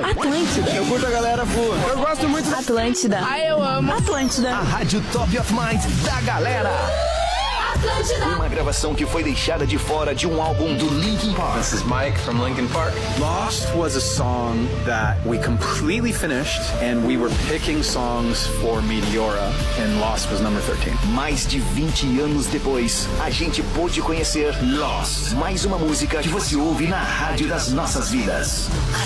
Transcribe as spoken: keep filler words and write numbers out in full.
Atlântida. Eu curto a galera full. Eu gosto muito da Atlântida. Ah, eu amo. Atlântida. A rádio Top of Mind da galera. Atlântida. Uma gravação que foi deixada de fora de um álbum do Linkin Park. This is Mike from Linkin Park. Lost was a song that we completely finished and we were picking songs for Meteora and Lost was number thirteen. Mais de vinte anos depois, a gente pôde conhecer Lost. Mais uma música que você ouve na rádio das nossas vidas.